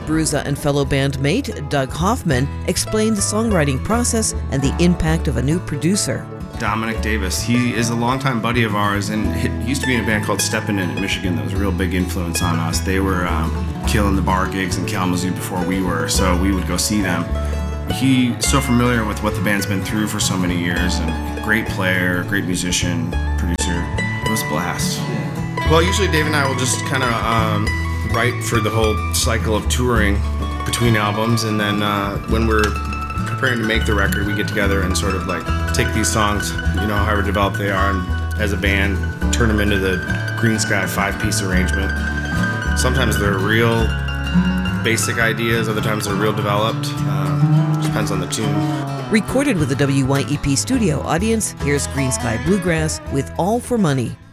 Abruzza and fellow bandmate Doug Hoffman explained the songwriting process and the impact of a new producer. Dominic Davis, he is a longtime buddy of ours, and he used to be in a band called Steppin' In Michigan that was a real big influence on us. They were killing the bar gigs in Kalamazoo before we were, so we would go see them. He's so familiar with what the band's been through for so many years, and great player, great musician, producer. It was a blast. Well, usually Dave and I will just kind of write for the whole cycle of touring between albums, and then when we're preparing to make the record, we get together and sort of like take these songs, however developed they are, and as a band, turn them into the Green Sky 5-piece arrangement. Sometimes they're real basic ideas, other times they're real developed. Depends on the tune. Recorded with the WYEP studio audience, here's Green Sky Bluegrass with All for Money.